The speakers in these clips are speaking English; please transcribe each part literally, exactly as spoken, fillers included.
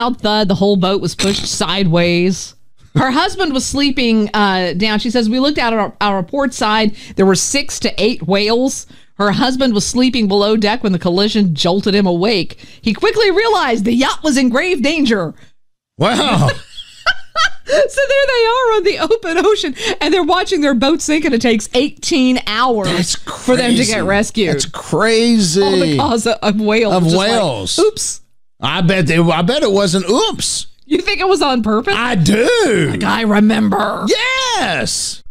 thud. The whole boat was pushed sideways. Her husband was sleeping uh, down. She says, we looked out at our, our port side. There were six to eight whales. Her husband was sleeping below deck when the collision jolted him awake. He quickly realized the yacht was in grave danger. Wow. So there they are on the open ocean, and they're watching their boat sink, and it takes eighteen hours That's for them to get rescued. That's crazy. All because of, of whales. Of Just whales. Like, oops. I bet they, I bet it wasn't oops. You think it was on purpose? I do. Like, I remember. Yes.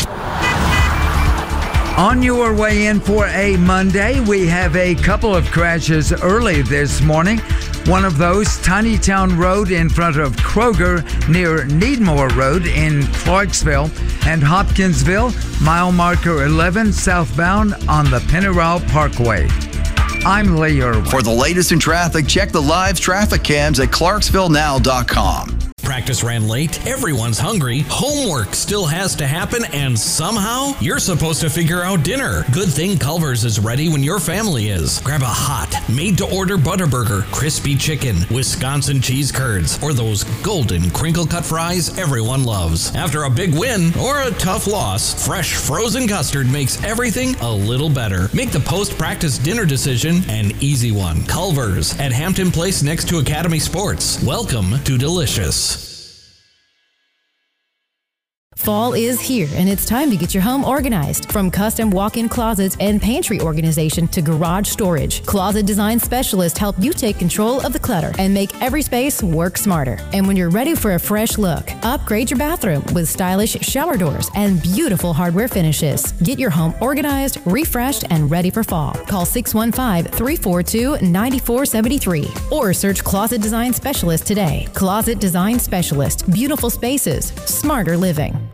On your way in for a Monday, we have a couple of crashes early this morning. One of those, Tinytown Road in front of Kroger near Needmore Road in Clarksville, and Hopkinsville, mile marker eleven southbound on the Pennyroyal Parkway. I'm Lee Irwin. For the latest in traffic, check the live traffic cams at clarksville now dot com. Practice ran late, everyone's hungry, homework still has to happen, and somehow you're supposed to figure out dinner. Good thing Culver's is ready when your family is. Grab a hot, made-to-order Butterburger, crispy chicken, Wisconsin cheese curds, or those golden crinkle-cut fries everyone loves. After a big win or a tough loss, fresh frozen custard makes everything a little better. Make the post-practice dinner decision an easy one. Culver's at Hampton Place next to Academy Sports. Welcome to Delicious. Fall is here, and it's time to get your home organized. From custom walk-in closets and pantry organization to garage storage, Closet Design Specialists help you take control of the clutter and make every space work smarter. And when you're ready for a fresh look, upgrade your bathroom with stylish shower doors and beautiful hardware finishes. Get your home organized, refreshed, and ready for fall. Call six one five, three four two, nine four seven three or search Closet Design Specialist today. Closet Design Specialist. Beautiful spaces, smarter living.